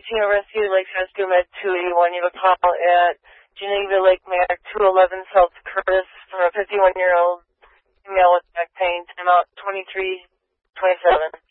Team of Rescue, Lake Rescue Med 281. You have a call at Geneva Lake Mayor 211 South Curtis for a 51-year-old female with back pain. Time out 2327.